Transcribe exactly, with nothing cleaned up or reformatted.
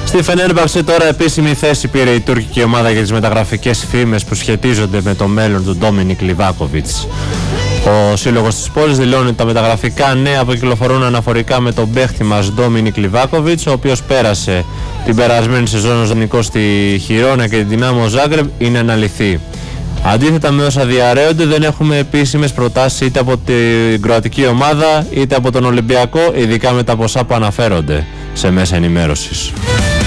Στη Φενέρμπαξε τώρα επίσημη θέση πήρε η τουρκική ομάδα για τις μεταγραφικές φήμες που σχετίζονται με το μέλλον του Ντόμινικ Λιβάκοβιτς. Ο σύλλογος της πόλης δηλώνει ότι τα μεταγραφικά νέα που κυκλοφορούν αναφορικά με τον παίχτη μας Ντόμινικ Λιβάκοβιτς, ο οποίος πέρασε την περασμένη σεζόν ως δανεικός στη Χιρόνα και την Δυνάμο Ζάγκρεμπ, είναι αναλυθή. Αντίθετα με όσα διαρρέονται, δεν έχουμε επίσημες προτάσεις είτε από την κροατική ομάδα είτε από τον Ολυμπιακό, ειδικά με τα ποσά που αναφέρονται σε μέσα ενημέρωσης.